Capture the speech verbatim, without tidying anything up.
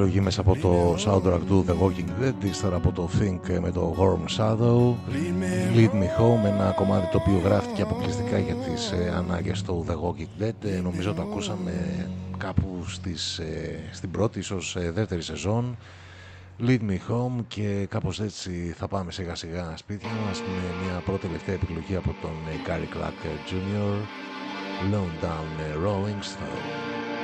επιλογή μέσα από το soundtrack του The Walking Dead, ύστερα από το Think με το Warm Shadow. Lead Me Home, ένα κομμάτι το οποίο γράφτηκε αποκλειστικά για τις ε, ανάγκες του The Walking Dead. Ε, νομίζω το ακούσαμε κάπου στις, ε, στην πρώτη, ίσως ε, δεύτερη σεζόν. Lead Me Home, και κάπως έτσι θα πάμε σιγά σιγά σπίτια μας με μια πρώτη τελευταία επιλογή από τον ε, Gary Clark τζούνιορ, Lone Down Rolling Stone.